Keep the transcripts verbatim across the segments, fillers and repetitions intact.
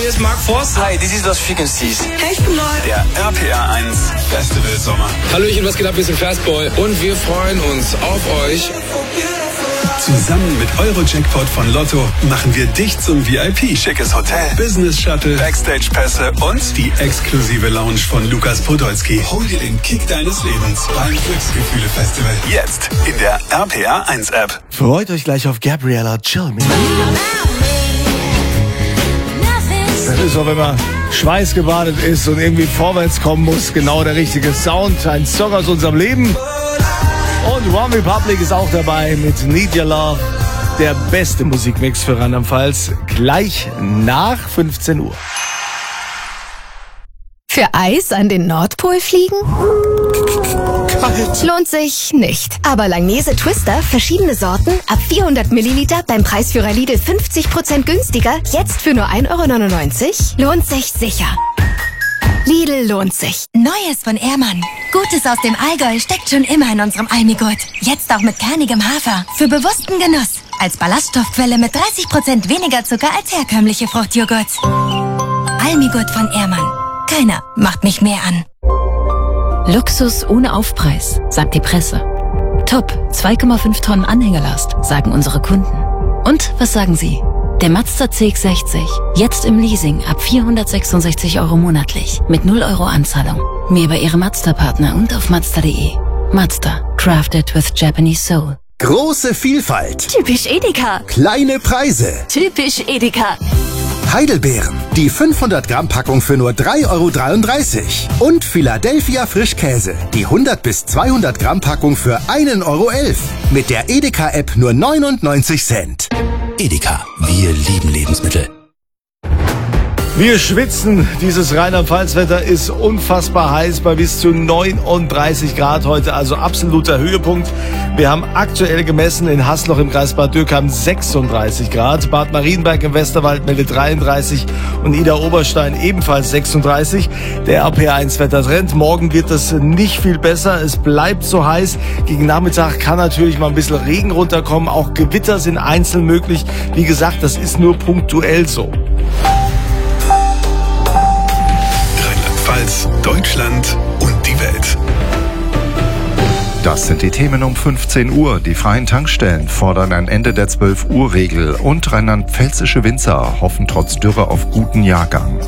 hier ist Mark Forster. Hi, this is Lost Frequencies. Hey, ich bin Neu. Der R P R eins Festival Sommer. Hallöchen, was geht ab? Wir sind Fastboy und wir freuen uns auf euch. Zusammen mit Euro-Jackpot von Lotto machen wir dich zum V I P. Schickes Hotel, Business Shuttle, Backstage-Pässe und die exklusive Lounge von Lukas Podolski. Hol dir den Kick deines Lebens beim Glücksgefühle-Festival. Jetzt in der R P R eins App. Freut euch gleich auf Gabriella Chill Me. Das ist auch, wenn man schweißgebadet ist und irgendwie vorwärts kommen muss, genau der richtige Sound. Ein Song aus unserem Leben. Und One Republic ist auch dabei mit Need Your Love. Der beste Musikmix für Rheinland-Pfalz. Gleich nach fünfzehn Uhr. Für Eis an den Nordpol fliegen? Kalt. Lohnt sich nicht. Aber Langnese Twister, verschiedene Sorten, ab vierhundert Milliliter beim Preisführer Lidl fünfzig Prozent günstiger, jetzt für nur ein Euro neunundneunzig, lohnt sich sicher. Lidl lohnt sich. Neues von Ehrmann. Gutes aus dem Allgäu steckt schon immer in unserem Almigurt. Jetzt auch mit kernigem Hafer. Für bewussten Genuss. Als Ballaststoffquelle mit dreißig Prozent weniger Zucker als herkömmliche Fruchtjoghurt. Almigurt von Ehrmann. Keiner macht mich mehr an. Luxus ohne Aufpreis, sagt die Presse. Top, zwei Komma fünf Tonnen Anhängerlast, sagen unsere Kunden. Und was sagen Sie? Der Mazda C X sechzig, jetzt im Leasing ab vierhundertsechsundsechzig Euro monatlich, mit null Euro Anzahlung. Mehr bei Ihrem Mazda-Partner und auf Mazda punkt de. Mazda, crafted with Japanese soul. Große Vielfalt. Typisch Edeka. Kleine Preise. Typisch Edeka. Heidelbeeren. Die fünfhundert Gramm Packung für nur drei Euro dreiunddreißig. Und Philadelphia Frischkäse. Die hundert bis zweihundert Gramm Packung für ein Euro elf. Mit der Edeka-App nur neunundneunzig Cent. Edeka. Wir lieben Lebensmittel. Wir schwitzen. Dieses Rheinland-Pfalz-Wetter ist unfassbar heiß bei bis zu neununddreißig Grad heute, also absoluter Höhepunkt. Wir haben aktuell gemessen in Hasloch im Kreis Bad Dürkheim sechsunddreißig Grad, Bad Marienberg im Westerwald meldet dreiunddreißig und Idar-Oberstein ebenfalls sechsunddreißig. Der R P R eins Wettertrend. Morgen wird es nicht viel besser. Es bleibt so heiß. Gegen Nachmittag kann natürlich mal ein bisschen Regen runterkommen. Auch Gewitter sind einzeln möglich. Wie gesagt, das ist nur punktuell so. Deutschland und die Welt. Das sind die Themen um fünfzehn Uhr. Die freien Tankstellen fordern ein Ende der zwölf Uhr Regel und rheinland-pfälzische Winzer hoffen trotz Dürre auf guten Jahrgang.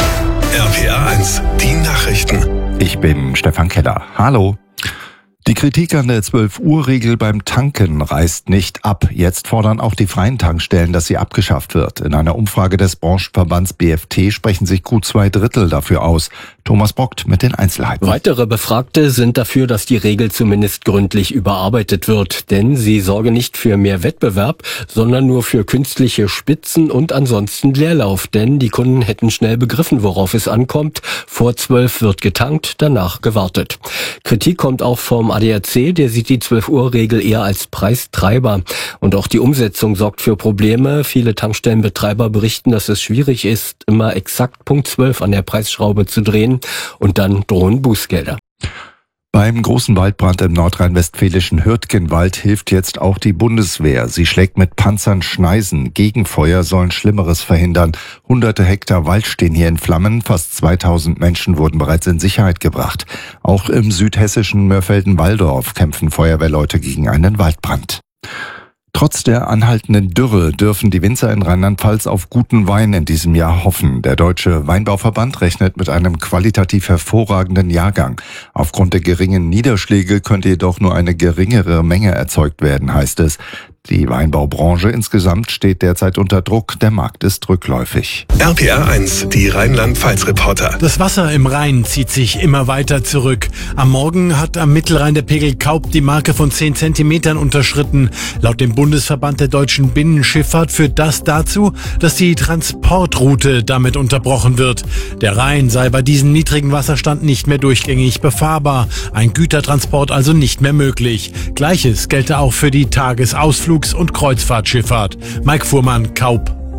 R P R eins, die Nachrichten. Ich bin Stefan Keller. Hallo. Die Kritik an der zwölf Uhr Regel beim Tanken reißt nicht ab. Jetzt fordern auch die freien Tankstellen, dass sie abgeschafft wird. In einer Umfrage des Branchenverbands B F T sprechen sich gut zwei Drittel dafür aus. Thomas Bockt mit den Einzelheiten. Weitere Befragte sind dafür, dass die Regel zumindest gründlich überarbeitet wird. Denn sie sorge nicht für mehr Wettbewerb, sondern nur für künstliche Spitzen und ansonsten Leerlauf. Denn die Kunden hätten schnell begriffen, worauf es ankommt. Vor zwölf wird getankt, danach gewartet. Kritik kommt auch vom A D A C, der sieht die zwölf Uhr Regel eher als Preistreiber. Und auch die Umsetzung sorgt für Probleme. Viele Tankstellenbetreiber berichten, dass es schwierig ist, immer exakt Punkt zwölf an der Preisschraube zu drehen. Und dann drohen Bußgelder. Beim großen Waldbrand im nordrhein-westfälischen Hürtgenwald hilft jetzt auch die Bundeswehr. Sie schlägt mit Panzern Schneisen. Gegenfeuer sollen Schlimmeres verhindern. Hunderte Hektar Wald stehen hier in Flammen. Fast zweitausend Menschen wurden bereits in Sicherheit gebracht. Auch im südhessischen Mörfelden-Walldorf kämpfen Feuerwehrleute gegen einen Waldbrand. Trotz der anhaltenden Dürre dürfen die Winzer in Rheinland-Pfalz auf guten Wein in diesem Jahr hoffen. Der Deutsche Weinbauverband rechnet mit einem qualitativ hervorragenden Jahrgang. Aufgrund der geringen Niederschläge könnte jedoch nur eine geringere Menge erzeugt werden, heißt es. Die Weinbaubranche insgesamt steht derzeit unter Druck. Der Markt ist rückläufig. R P R eins, die Rheinland-Pfalz-Reporter. Das Wasser im Rhein zieht sich immer weiter zurück. Am Morgen hat am Mittelrhein der Pegel Kaup die Marke von zehn Zentimetern unterschritten. Laut dem Bundesverband der deutschen Binnenschifffahrt führt das dazu, dass die Transportroute damit unterbrochen wird. Der Rhein sei bei diesem niedrigen Wasserstand nicht mehr durchgängig befahrbar. Ein Gütertransport also nicht mehr möglich. Gleiches gelte auch für die Tagesausflug und Kreuzfahrtschifffahrt. Mike Fuhrmann, Kaup.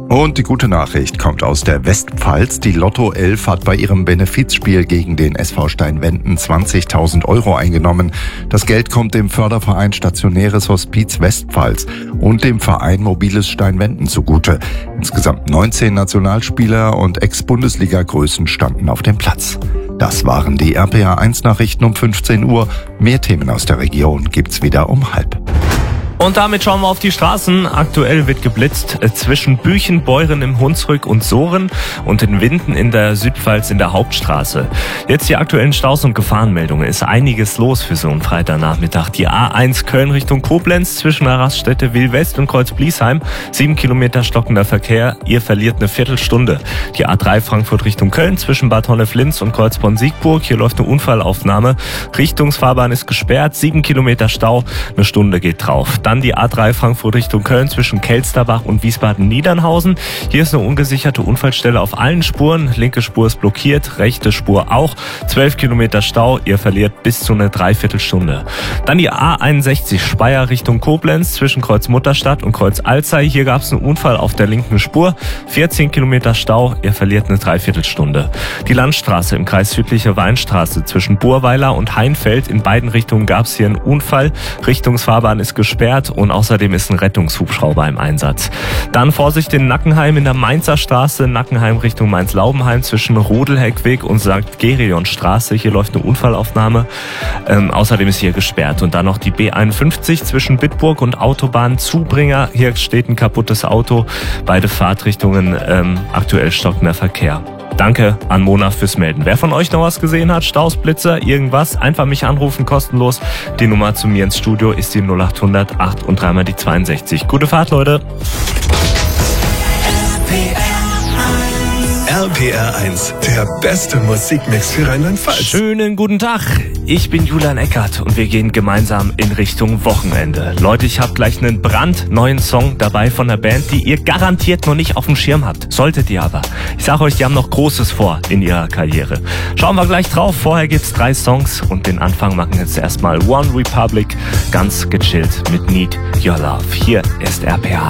Und die gute Nachricht kommt aus der Westpfalz. Die Lotto elf hat bei ihrem Benefizspiel gegen den S V Steinwenden zwanzigtausend Euro eingenommen. Das Geld kommt dem Förderverein Stationäres Hospiz Westpfalz und dem Verein Mobiles Steinwenden zugute. Insgesamt neunzehn Nationalspieler und Ex-Bundesliga-Größen standen auf dem Platz. Das waren die R P A eins Nachrichten um fünfzehn Uhr. Mehr Themen aus der Region gibt's wieder um halb. Und damit schauen wir auf die Straßen. Aktuell wird geblitzt zwischen Büchen, Beuren im Hunsrück und Sohren und in Winden in der Südpfalz in der Hauptstraße. Jetzt die aktuellen Staus- und Gefahrenmeldungen. Ist einiges los für so einen Freitagnachmittag. Die A eins Köln Richtung Koblenz zwischen der Raststätte Wil-West und Kreuz-Bliesheim. Sieben Kilometer stockender Verkehr. Ihr verliert eine Viertelstunde. Die A drei Frankfurt Richtung Köln zwischen Bad Honnef-Linz und Kreuzborn-Siegburg. Hier läuft eine Unfallaufnahme. Richtungsfahrbahn ist gesperrt. Sieben Kilometer Stau. Eine Stunde geht drauf. Dann die A drei Frankfurt Richtung Köln zwischen Kelsterbach und Wiesbaden-Niedernhausen. Hier ist eine ungesicherte Unfallstelle auf allen Spuren. Linke Spur ist blockiert, rechte Spur auch. Zwölf Kilometer Stau, ihr verliert bis zu eine Dreiviertelstunde. Dann die A einundsechzig Speyer Richtung Koblenz zwischen Kreuz Mutterstadt und Kreuz Alzey. Hier gab es einen Unfall auf der linken Spur. vierzehn Kilometer Stau, ihr verliert eine Dreiviertelstunde. Die Landstraße im Kreis Südliche Weinstraße zwischen Burweiler und Heinfeld. In beiden Richtungen gab es hier einen Unfall. Richtungsfahrbahn ist gesperrt. Und außerdem ist ein Rettungshubschrauber im Einsatz. Dann Vorsicht in Nackenheim in der Mainzer Straße, Nackenheim Richtung Mainz-Laubenheim zwischen Rodelheckweg und Sankt Gereon Straße. Hier läuft eine Unfallaufnahme. Ähm, außerdem ist hier gesperrt. Und dann noch die B einundfünfzig zwischen Bitburg und Autobahn Zubringer. Hier steht ein kaputtes Auto. Beide Fahrtrichtungen ähm, aktuell stockender Verkehr. Danke an Mona fürs Melden. Wer von euch noch was gesehen hat, Staus, Blitzer, irgendwas, einfach mich anrufen, kostenlos. Die Nummer zu mir ins Studio ist die null acht hundert acht und dreimal die zweiundsechzig. Gute Fahrt, Leute. R P R eins, der beste Musikmix für Rheinland-Pfalz. Schönen guten Tag, ich bin Julian Eckert und wir gehen gemeinsam in Richtung Wochenende. Leute, ich habe gleich einen brandneuen Song dabei von der Band, die ihr garantiert noch nicht auf dem Schirm habt. Solltet ihr aber. Ich sage euch, die haben noch Großes vor in ihrer Karriere. Schauen wir gleich drauf. Vorher gibt's drei Songs und den Anfang machen jetzt erstmal One Republic, ganz gechillt mit Need Your Love. Hier ist R P R